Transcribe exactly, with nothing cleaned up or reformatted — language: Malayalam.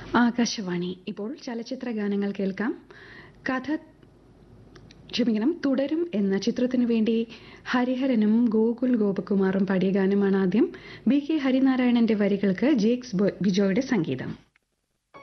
ആകാശവാണി. ഇപ്പോൾ ചലച്ചിത്ര ഗാനങ്ങൾ കേൾക്കാം. കഥ ക്ഷമിക്കണം തുടരും എന്ന ചിത്രത്തിനു വേണ്ടി ഹരിഹരനും ഗോകുൽ ഗോപകുമാറും പാടിയ ഗാനമാണ് ആദ്യം. ബി കെ ഹരിനാരായണന്റെ വരികൾക്ക് ജേക്സ് ബിജോയുടെ സംഗീതം.